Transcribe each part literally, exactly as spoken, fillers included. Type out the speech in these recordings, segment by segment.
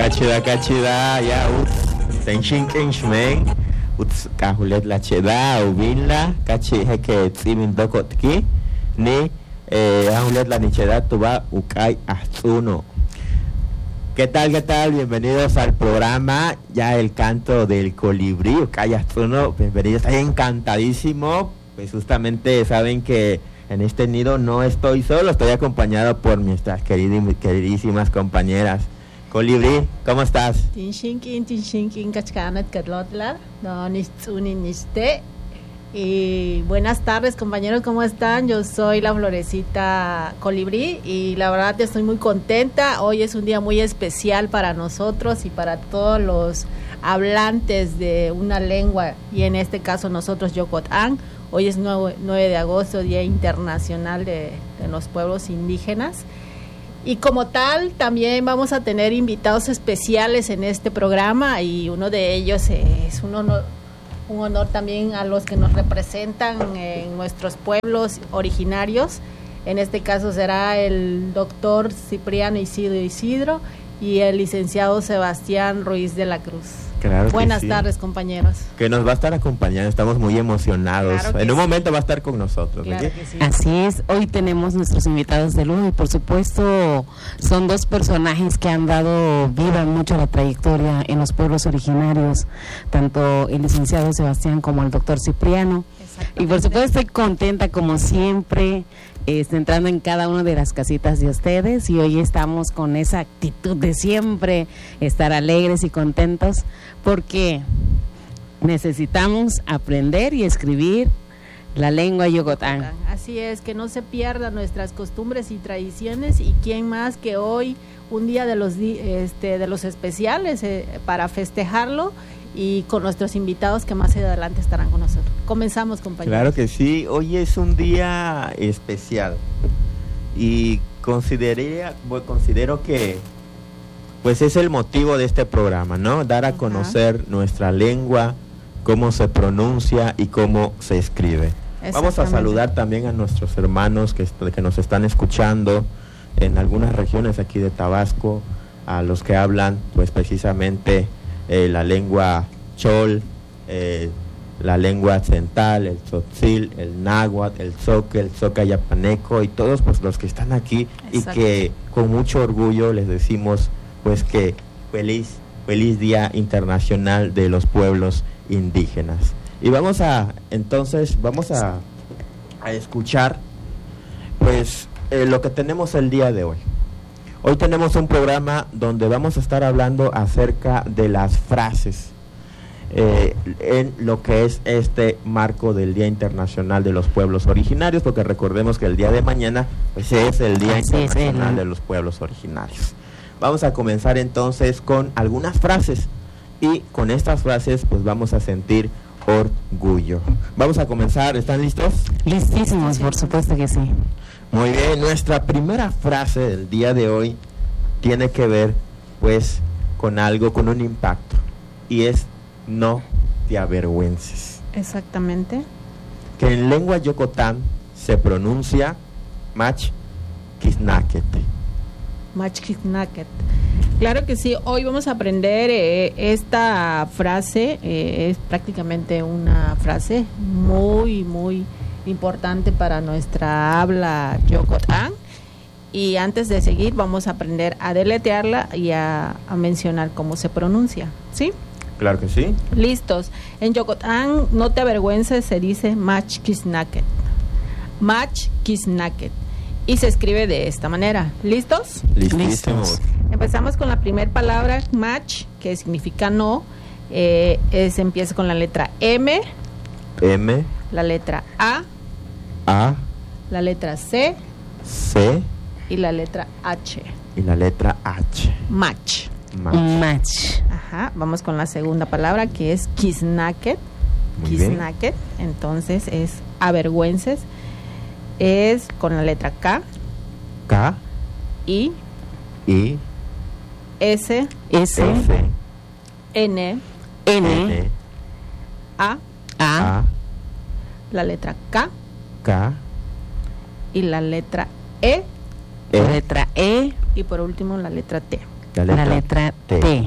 Kachida kachida ya ut tenchin kenchmen ut kahulet la cheda ubinla kachi heke tsimin dokotki ni eh ahulet la nicheda tuba ukai astuno. ¿Qué tal, qué tal? Bienvenidos al programa Ya el Canto del Colibrí, ukai astuno. Bienvenidos, estoy encantadísimo. Pues justamente saben que en este nido no estoy solo, estoy acompañado por nuestras querid- queridísimas compañeras. Colibrí, ¿cómo estás? Tinshinkin, tinshinkin, kachkanat katlotla, no nistsunin niste. Y buenas tardes, compañeros, ¿cómo están? Yo soy la Florecita Colibrí y la verdad estoy muy contenta. Hoy es un día muy especial para nosotros y para todos los hablantes de una lengua, y en este caso nosotros Yokotán. Hoy es nueve de agosto, Día Internacional de, de los Pueblos Indígenas. Y como tal, también vamos a tener invitados especiales en este programa, y uno de ellos es un honor, un honor también a los que nos representan en nuestros pueblos originarios. En este caso será el doctor Cipriano Isidro Isidro y el licenciado Sebastián Ruiz de la Cruz. Claro que Buenas sí. tardes, compañeros. Que nos va a estar acompañando, estamos muy emocionados. Claro que en un sí. momento va a estar con nosotros. Claro ¿sí? que sí. Así es, hoy tenemos nuestros invitados de lujo y por supuesto son dos personajes que han dado vida mucho a la trayectoria en los pueblos originarios, tanto el licenciado Sebastián como el doctor Cipriano. Y por supuesto estoy contenta como siempre, eh, entrando en cada una de las casitas de ustedes, y hoy estamos con esa actitud de siempre, estar alegres y contentos, porque necesitamos aprender y escribir la lengua yokotán. Así es, que no se pierdan nuestras costumbres y tradiciones, y quién más que hoy, un día de los di- este, de los especiales eh, para festejarlo, y con nuestros invitados que más adelante estarán con nosotros. Comenzamos, compañeros. Claro que sí, hoy es un día especial y consideraría, bueno, considero que pues es el motivo de este programa, ¿no? Dar a Ajá. conocer nuestra lengua, cómo se pronuncia y cómo se escribe. Vamos a Exactamente. saludar también a nuestros hermanos que, est- que nos están escuchando en algunas regiones aquí de Tabasco, a los que hablan pues precisamente eh, la lengua chol, eh, la lengua central, el tzotzil, el náhuatl, el zoque, el zocayapaneco, y todos pues los que están aquí. Exacto. Y que con mucho orgullo les decimos pues que feliz, feliz Día Internacional de los Pueblos Indígenas. Y vamos a, entonces, vamos a, a escuchar pues eh, lo que tenemos el día de hoy. Hoy tenemos un programa donde vamos a estar hablando acerca de las frases eh, en lo que es este marco del Día Internacional de los Pueblos Originarios, porque recordemos que el día de mañana pues es el Día Así es, Internacional el- de los Pueblos Originarios. Vamos a comenzar entonces con algunas frases, y con estas frases pues vamos a sentir orgullo. Vamos a comenzar, ¿están listos? Listísimos, por supuesto que sí. Muy bien, nuestra primera frase del día de hoy tiene que ver pues con algo, con un impacto, y es: no te avergüences. Exactamente. Que en lengua yokotán se pronuncia mach kisnaket. Machkisnaket. Claro que sí, hoy vamos a aprender eh, esta frase, eh, es prácticamente una frase muy, muy importante para nuestra habla yokotán. Y antes de seguir, vamos a aprender a deletrearla y a, a mencionar cómo se pronuncia, ¿sí? Claro que sí. Listos. En yokotán, no te avergüences, se dice machkisnaket. Machkisnaket. Y se escribe de esta manera. ¿Listos? Listísimos. Listos. Empezamos con la primera palabra, mach, que significa no. Eh, es, empieza con la letra M, M, la letra A, A, la letra C C y la letra H. y la letra H. Mach. Mach. Un match. Ajá. Vamos con la segunda palabra, que es kisnaket. Muy bien. Kisnaket. Entonces es avergüences. Es con la letra K, K, I, I, S, S, S, N, N, N, A, A, A, la letra K K, y la letra E, E, letra E, y por último la letra T. La letra, La letra T. T.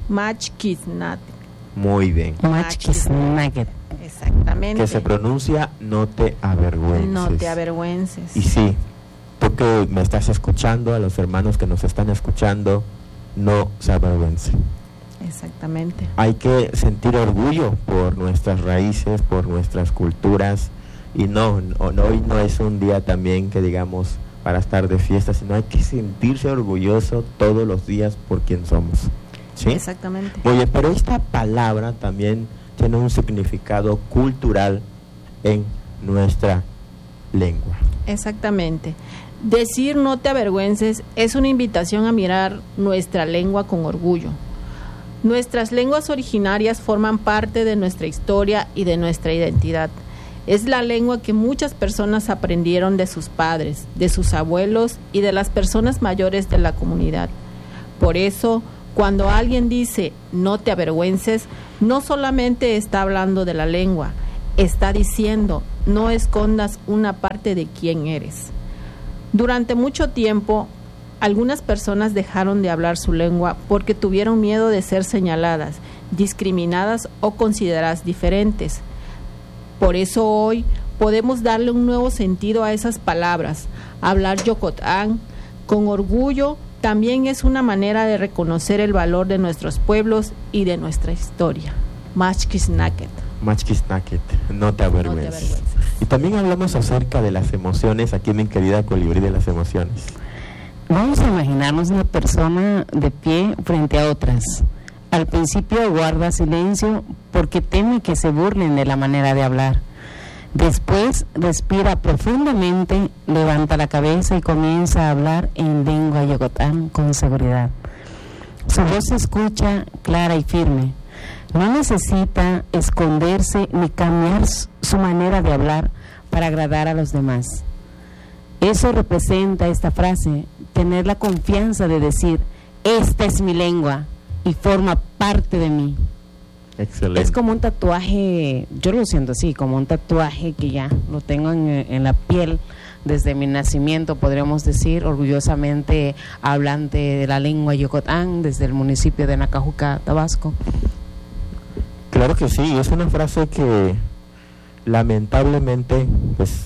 Machkisnat. Muy bien. Machkisnaket. Exactamente. Que se pronuncia no te avergüences. No te avergüences. Y sí, tú que me estás escuchando, a los hermanos que nos están escuchando, no se avergüencen. Exactamente. Hay que sentir orgullo por nuestras raíces, por nuestras culturas. Y no, no, no, hoy no es un día también que digamos para estar de fiesta, sino hay que sentirse orgulloso todos los días por quien somos. ¿Sí? Exactamente. Oye, pero esta palabra también tiene un significado cultural en nuestra lengua. Exactamente. Decir no te avergüences es una invitación a mirar nuestra lengua con orgullo. Nuestras lenguas originarias forman parte de nuestra historia y de nuestra identidad. Es la lengua que muchas personas aprendieron de sus padres, de sus abuelos y de las personas mayores de la comunidad. Por eso, cuando alguien dice no te avergüences, no solamente está hablando de la lengua, está diciendo no escondas una parte de quién eres. Durante mucho tiempo, algunas personas dejaron de hablar su lengua porque tuvieron miedo de ser señaladas, discriminadas o consideradas diferentes. Por eso hoy podemos darle un nuevo sentido a esas palabras. Hablar Yokotán con orgullo también es una manera de reconocer el valor de nuestros pueblos y de nuestra historia. Machkisnaket. Machkisnaket, no te avergüences. No te avergüences. Y también hablamos acerca de las emociones, aquí mi querida Colibrí de las emociones. Vamos a imaginarnos una persona de pie frente a otras. Al principio guarda silencio porque teme que se burlen de la manera de hablar. Después respira profundamente, levanta la cabeza y comienza a hablar en lengua yokotán con seguridad. Su voz se escucha clara y firme. No necesita esconderse ni cambiar su manera de hablar para agradar a los demás. Eso representa esta frase, tener la confianza de decir, esta es mi lengua y forma parte de mí. Excelente. Es como un tatuaje, yo lo siento así, como un tatuaje que ya lo tengo en, en la piel desde mi nacimiento, podríamos decir, orgullosamente hablante de la lengua yokotán desde el municipio de Nacajuca, Tabasco. Claro que sí, es una frase que lamentablemente pues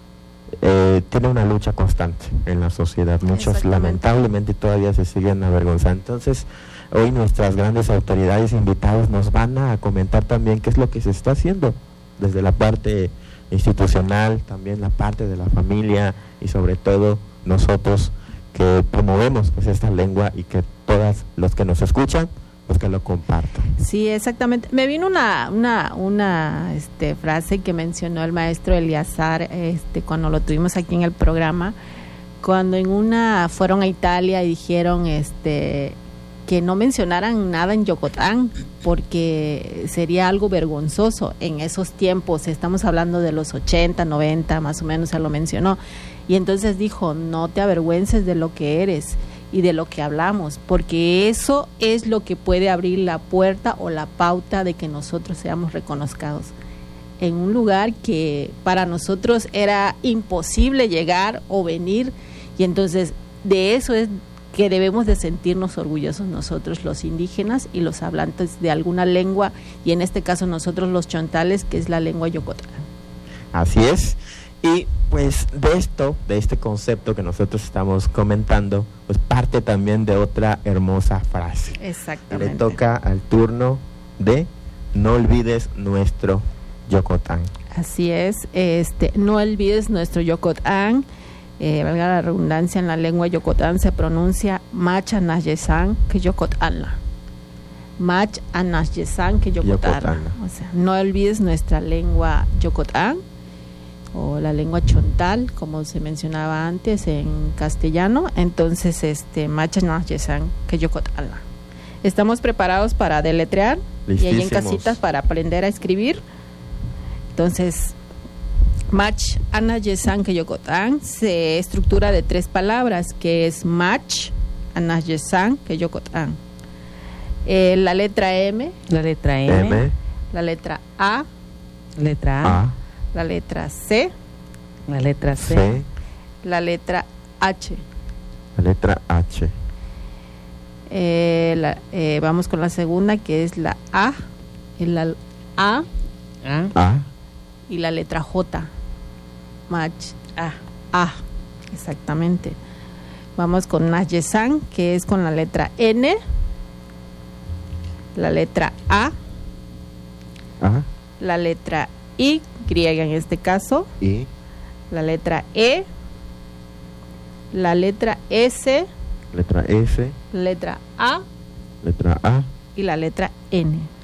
eh, tiene una lucha constante en la sociedad. Muchos lamentablemente todavía se siguen avergonzando. Entonces, hoy nuestras grandes autoridades invitados nos van a comentar también qué es lo que se está haciendo desde la parte institucional, también la parte de la familia y sobre todo nosotros que promovemos pues esta lengua y que todos los que nos escuchan pues que lo compartan. Sí, exactamente. Me vino una una una este frase que mencionó el maestro Eliazar este cuando lo tuvimos aquí en el programa, cuando en una fueron a Italia y dijeron este que no mencionaran nada en yokotán porque sería algo vergonzoso en esos tiempos. Estamos hablando de los ochenta, noventa, más o menos se lo mencionó. Y entonces dijo, no te avergüences de lo que eres y de lo que hablamos, porque eso es lo que puede abrir la puerta o la pauta de que nosotros seamos reconocidos en un lugar que para nosotros era imposible llegar o venir. Y entonces de eso es que debemos de sentirnos orgullosos nosotros los indígenas y los hablantes de alguna lengua, y en este caso nosotros los chontales, que es la lengua yokotán. Así es. Y pues de esto, de este concepto que nosotros estamos comentando, pues parte también de otra hermosa frase. Exactamente. Le toca al turno de no olvides nuestro yokotán. Así es, este, no olvides nuestro yokotán. Eh, valga la redundancia, en la lengua yokotán se pronuncia mach anasyesan que yokotanla. Mach anasyesan que yokotanla. O sea, no olvides nuestra lengua yokotán o la lengua chontal, como se mencionaba antes en castellano. Entonces, este mach anasyesan que yokotanla. Estamos preparados para deletrear. Listísimos. Y ahí en casitas para aprender a escribir. Entonces, Mach Anasyesan que yokotán se estructura de tres palabras, que es Mach Anasyesan que yokotán. Eh, la letra M, la letra M, M, la letra A, letra A, A, la letra C, la letra C, C, la letra H. la letra H. Eh, la, eh, vamos con la segunda, que es la A, el A, Ah, A. y la letra J. Mach, ah, A, exactamente. Vamos con Nayesan, que es con la letra N, la letra A, A. la letra Y, griega en este caso, I. la letra E, la letra S, Letra S. la letra A Letra A. y la letra N.